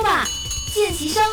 吧，见习生。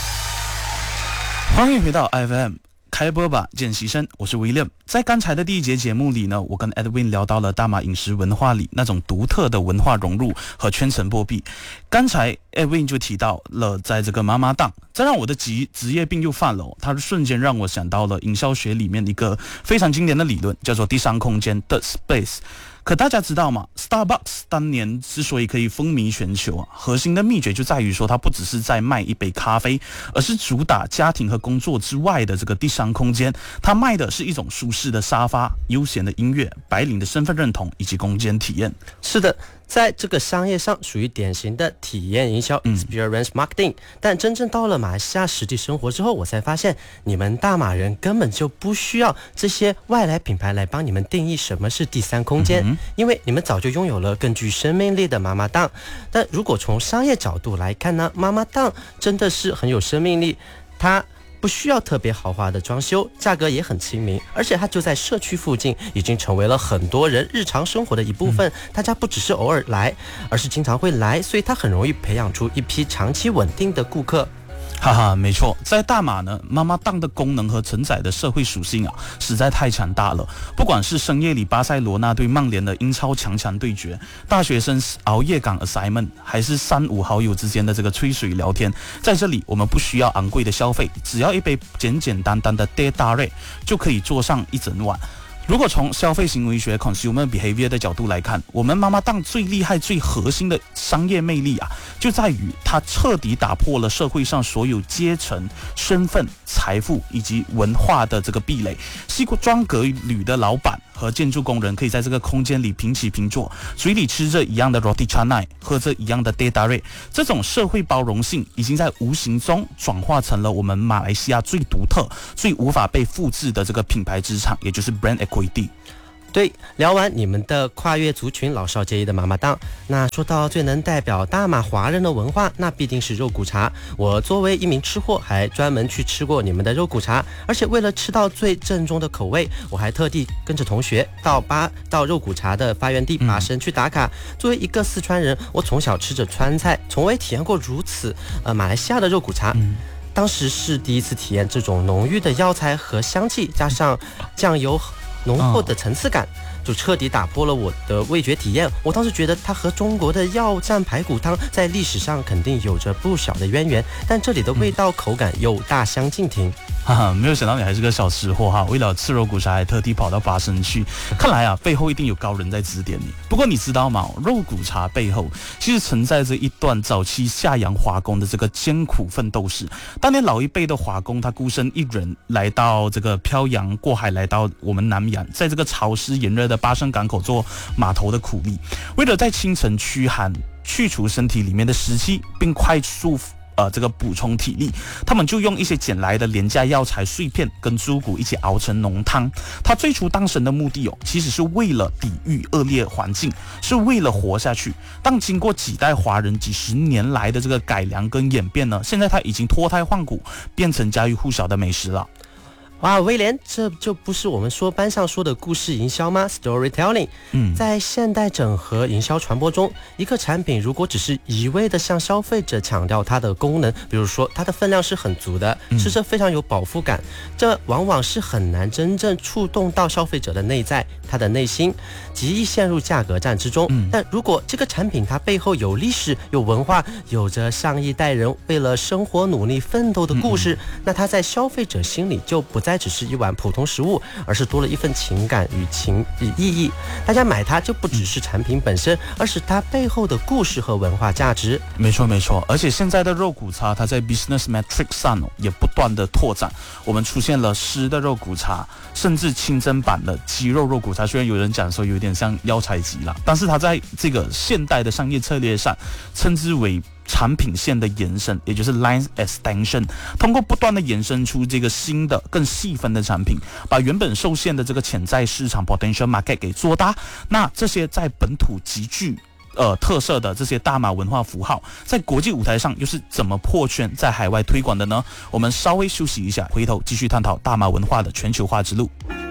欢迎回到 FM。开播吧，见习生，我是 William。在刚才的第一节节目里呢，我跟 Edwin 聊到了大马饮食文化里那种独特的文化融入和圈层破壁。刚才 Edwin 就提到了在这个妈妈档，这让我的职业病又犯了。它瞬间让我想到了营销学里面一个非常经典的理论，叫做第三空间 （Third Space）。可大家知道吗 ？Starbucks 当年之所以可以风靡全球啊，核心的秘诀就在于说，它不只是在卖一杯咖啡，而是主打家庭和工作之外的这个第三空间。它卖的是一种舒适的沙发、悠闲的音乐、白领的身份认同以及空间体验。 是的。在这个商业上属于典型的体验营销 experience marketing， 但真正到了马来西亚实际生活之后，我才发现你们大马人根本就不需要这些外来品牌来帮你们定义什么是第三空间，因为你们早就拥有了更具生命力的妈妈档。但如果从商业角度来看呢，妈妈档真的是很有生命力，它不需要特别豪华的装修，价格也很亲民，而且它就在社区附近，已经成为了很多人日常生活的一部分。大家不只是偶尔来，而是经常会来，所以它很容易培养出一批长期稳定的顾客。 哈哈，没错，在大马呢，妈妈档的功能和承载的社会属性啊，实在太强大了。不管是深夜里巴塞罗那对曼联的英超强强对决，大学生熬夜赶 assignment， 还是3-5好友之间的这个吹水聊天，在这里我们不需要昂贵的消费，只要一杯简简单单的 teh tarik 就可以坐上一整晚。如果从消费行为学 consumer behavior 的角度来看，我们妈妈档最厉害、最核心的商业魅力啊，就在于它彻底打破了社会上所有阶层、身份、财富以及文化的这个壁垒。西装革履的老板和建筑工人可以在这个空间里平起平坐，嘴里吃着一样的 roti canai， 喝着一样的 teh tarik。这种社会包容性已经在无形中转化成了我们马来西亚最独特、最无法被复制的这个品牌资产，也就是 brand equity。 对，聊完你们的跨越族群老少皆宜的妈妈档，那说到最能代表大马华人的文化，那必定是肉骨茶。我作为一名吃货，还专门去吃过你们的肉骨茶，而且为了吃到最正宗的口味，我还特地跟着同学到肉骨茶的发源地巴生去打卡。作为一个四川人，我从小吃着川菜，从未体验过如此马来西亚的肉骨茶。当时是第一次体验这种浓郁的药材和香气，加上酱油浓厚的层次感，就彻底打破了我的味觉体验。我当时觉得它和中国的药膳排骨汤在历史上肯定有着不小的渊源，但这里的味道口感又大相径庭。 哈哈，没有想到你还是个小吃货哈！为了吃肉骨茶还特地跑到巴生去，看来啊背后一定有高人在指点你。不过你知道吗？肉骨茶背后其实存在着一段早期下洋华工的这个艰苦奋斗史。当年老一辈的华工，他孤身一人来到这个漂洋过海，来到我们南洋，在这个潮湿炎热的巴生港口做码头的苦力，为了在清晨驱寒，去除身体里面的湿气，并快速这个补充体力，他们就用一些捡来的廉价药材碎片跟猪骨一起熬成浓汤。他最初当神的目的其实是为了抵御恶劣环境，是为了活下去。但经过几代华人几十年来的这个改良跟演变呢，现在他已经脱胎换骨，变成家喻户晓的美食了。 哇，威廉，这就不是我们班上说的故事营销吗 ？Storytelling。在现代整合营销传播中，一个产品如果只是一味的向消费者强调它的功能，比如说它的分量是很足的，吃着非常有饱腹感，这往往是很难真正触动到消费者的内在，他的内心，极易陷入价格战之中。但如果这个产品它背后有历史、有文化，有着上一代人为了生活努力奋斗的故事，那它在消费者心里就不再只是一碗普通食物，而是多了一份情感与意义。大家买它就不只是产品本身，而是它背后的故事和文化价值。 没错没错，而且现在的肉骨茶，它在 Business Metrics 上也不断的拓展。我们出现了湿的肉骨茶，甚至清蒸版的鸡肉肉骨茶。虽然有人讲说有点像腰柴鸡啦，但是它在这个现代的商业策略上，称之为产品线的延伸，也就是 line extension， 通过不断的延伸出这个新的更细分的产品，把原本受限的这个潜在市场 potential market 给做大。那这些在本土极具特色的这些大马文化符号，在国际舞台上又是怎么破圈在海外推广的呢？我们稍微休息一下，回头继续探讨大马文化的全球化之路。